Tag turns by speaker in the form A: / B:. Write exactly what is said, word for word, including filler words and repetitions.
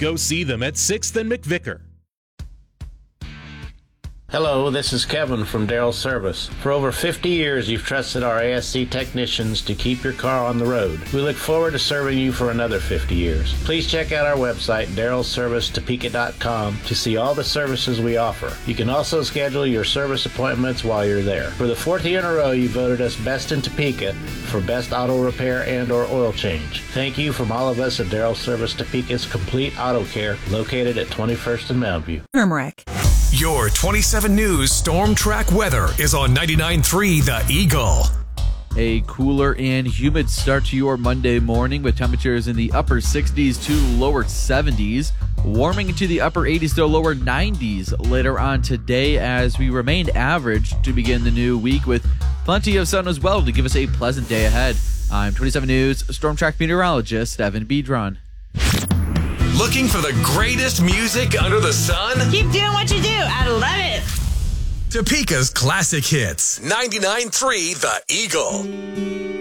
A: Go see them at sixth and McVicker.
B: Hello, this is Kevin from Darrell Service. For over fifty years, you've trusted our A S C technicians to keep your car on the road. We look forward to serving you for another fifty years. Please check out our website, darrell service topeka dot com, to see all the services we offer. You can also schedule your service appointments while you're there. For the fourth year in a row, you voted us Best in Topeka for Best Auto Repair and or Oil Change. Thank you from all of us at Darrell Service Topeka's Complete Auto Care, located at twenty-first and Mountain View.
C: Turmeric.
D: Your twenty-seven News Storm Track weather is on ninety-nine point three The Eagle.
E: A cooler and humid start to your Monday morning with temperatures in the upper sixties to lower seventies. Warming into the upper eighties to lower nineties later on today as we remained average to begin the new week with plenty of sun as well to give us a pleasant day ahead. I'm twenty-seven News Storm Track meteorologist Evan Bedron.
D: Looking for the greatest music under the sun?
C: Keep doing what you do. I love it.
D: Topeka's classic hits. ninety-nine point three The Eagle.